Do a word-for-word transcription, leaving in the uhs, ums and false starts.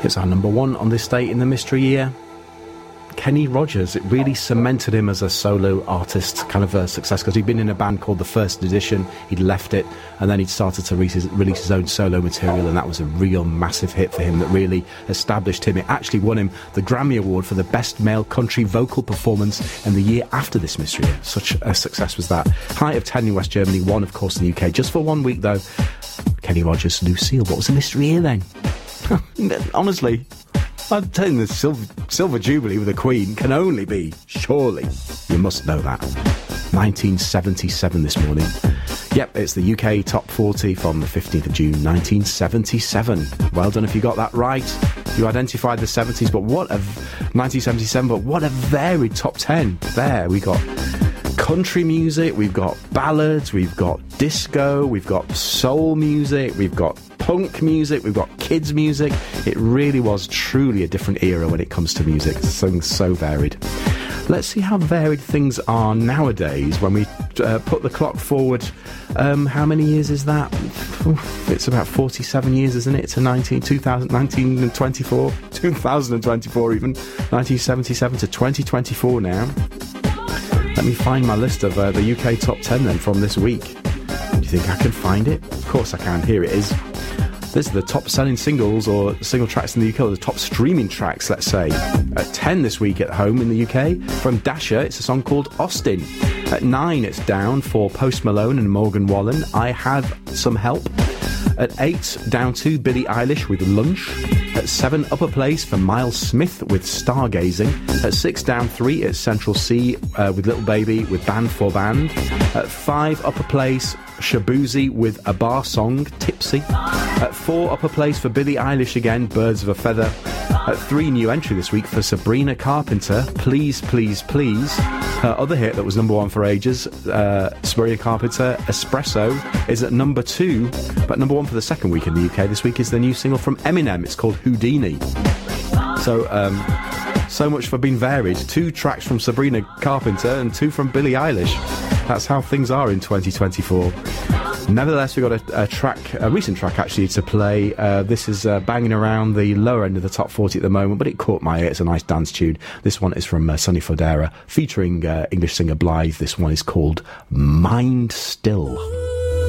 It's our number one on this date in the mystery year. Kenny Rogers, it really cemented him as a solo artist, kind of a success, because he'd been in a band called The First Edition, he'd left it, and then he'd started to release his, release his own solo material, and that was a real massive hit for him that really established him. It actually won him the Grammy Award for the Best Male Country Vocal Performance in the year after this mystery year. Such a success was that. Height of ten in West Germany, one of course in the U K, just for one week though. Kenny Rogers, Lucille, what was the mystery year then? Honestly, I'd tell you the Silver, Silver Jubilee with the Queen can only be, surely, you must know that, nineteen seventy-seven this morning. Yep, it's the U K Top forty from the fifteenth of June, nineteen seventy-seven. Well done if you got that right. You identified the seventies, but what a... nineteen seventy-seven, but what a varied top ten. There, we got country music, we've got ballads, we've got disco, we've got soul music, we've got punk music, we've got kids music. It really was truly a different era when it comes to music. So, so varied. Let's see how varied things are nowadays when we uh, put the clock forward. Um, how many years is that? It's about forty-seven years, isn't it? To nineteen, two thousand, nineteen twenty-four, two thousand twenty-four even, nineteen seventy-seven to twenty twenty-four now. Let me find my list of uh, the U K Top ten then from this week. Do you think I can find it? Of course I can. Here it is. This is the top selling singles or single tracks in the U K, or the top streaming tracks, let's say. At ten this week at home in the U K, from Dasher, it's a song called Austin. At nine, it's down for Post Malone and Morgan Wallen, I Have Some Help. At eight, down to Billie Eilish with Lunch. At seven, upper place for Miles Smith with Stargazing. At six, down three, it's Central C uh, with Little Baby with Band for Band. At five, upper place, Shabuzi with a bar song, Tipsy. At four, upper place for Billie Eilish again, Birds of a Feather. At three, new entry this week for Sabrina Carpenter, Please, Please, Please. Her other hit that was number one for ages, uh, Sabrina Carpenter, Espresso, is at number two, but number one for the second week in the U K this week is the new single from Eminem. It's called Houdini. So, um, so much for being varied. Two tracks from Sabrina Carpenter and two from Billie Eilish. That's how things are in twenty twenty-four. Nevertheless, we've got a, a track, a recent track actually, to play. Uh, this is uh, banging around the lower end of the top forty at the moment, but it caught my ear. It's a nice dance tune. This one is from uh, Sonny Fodera, featuring uh, English singer Blythe. This one is called Mind Still.